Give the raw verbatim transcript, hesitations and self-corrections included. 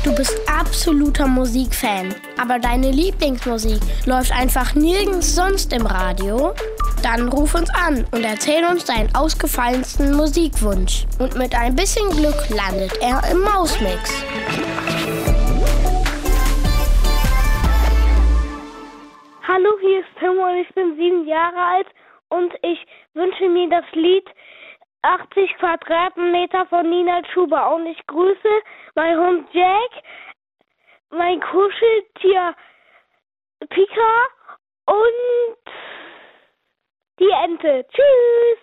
Du bist absoluter Musikfan, aber deine Lieblingsmusik läuft einfach nirgends sonst im Radio? Dann ruf uns an und erzähl uns deinen ausgefallensten Musikwunsch. Und mit ein bisschen Glück landet er im Mausmix. Hallo, hier ist Tim und ich bin sieben Jahre alt und ich wünsche mir das Lied achtzig Quadratmeter von Nina Chuba. Und ich grüße mein Hund Jack, mein Kuscheltier Pika und die Ente. Tschüss!